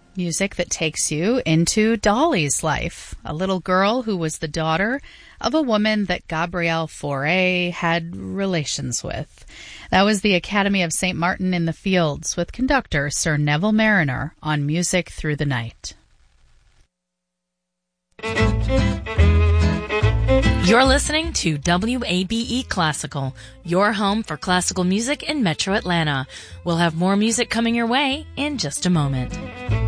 Music that takes you into Dolly's life, a little girl who was the daughter of a woman that Gabrielle Fauré had relations with. That was the Academy of St. Martin in the Fields with conductor Sir Neville Marriner on Music Through the Night. You're listening to WABE Classical, your home for classical music in Metro Atlanta. We'll have more music coming your way in just a moment.